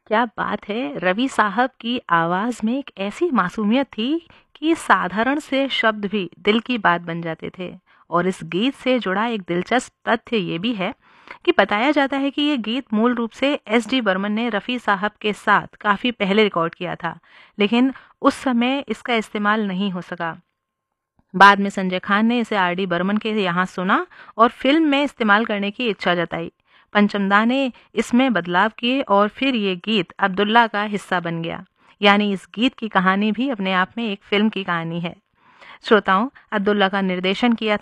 क्या बात है! रवि साहब की आवाज़ में एक ऐसी मासूमियत थी कि साधारण से शब्द भी दिल की बात बन जाते थे। और इस गीत से जुड़ा एक दिलचस्प तथ्य ये भी है कि बताया जाता है कि ये गीत मूल रूप से एस डी बर्मन ने रफ़ी साहब के साथ काफ़ी पहले रिकॉर्ड किया था, लेकिन उस समय इसका इस्तेमाल नहीं हो सका। बाद में संजय खान ने इसे आर डी बर्मन के यहाँ सुना और फिल्म में इस्तेमाल करने की इच्छा जताई। पंचमदा ने इसमें बदलाव किए और फिर ये गीत अब्दुल्ला का हिस्सा बन गया। यानी इस गीत की कहानी भी अपने आप में एक फिल्म की कहानी है। श्रोताओं, अब्दुल्ला का निर्देशन किया